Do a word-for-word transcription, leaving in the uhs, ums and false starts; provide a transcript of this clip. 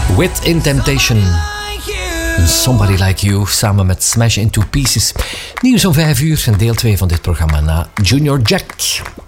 Within Temptation. Somebody Like You, samen met Smash Into Pieces. Nieuws om vijf uur en deel twee van dit programma na Junior Jack.